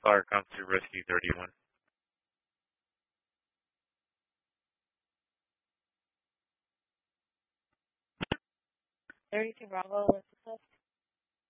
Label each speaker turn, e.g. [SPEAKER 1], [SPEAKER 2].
[SPEAKER 1] Fire comes to rescue 31.
[SPEAKER 2] 32 Bravo, what's the